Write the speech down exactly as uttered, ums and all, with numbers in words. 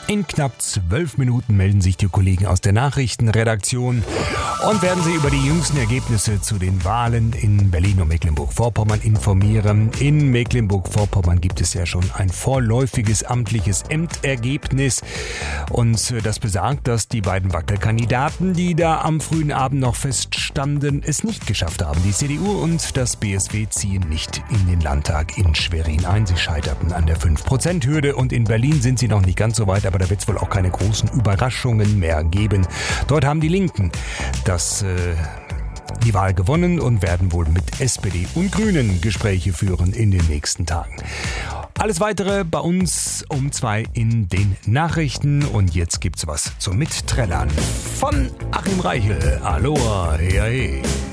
In knapp zwölf Minuten melden sich die Kollegen aus der Nachrichtenredaktion und werden Sie über die jüngsten Ergebnisse zu den Wahlen in Berlin und Mecklenburg-Vorpommern informieren. In Mecklenburg-Vorpommern gibt es ja schon ein vorläufiges amtliches Ämtergebnis und das besagt, dass die beiden Wackelkandidaten, die da am frühen Abend noch feststanden, es nicht geschafft haben. Die C D U und das B S W ziehen nicht in den Landtag in Schwerin ein. Sie scheiterten an der fünf Prozent Hürde und in Berlin sind sie noch nicht ganz so weit, aber da wird es wohl auch keine großen Überraschungen mehr geben. Dort haben die Linken das, äh, die Wahl gewonnen und werden wohl mit S P D und Grünen Gespräche führen in den nächsten Tagen. Alles Weitere bei uns um zwei in den Nachrichten. Und jetzt gibt's was zum Mitträllern von Achim Reichel. Aloha, hey, hey.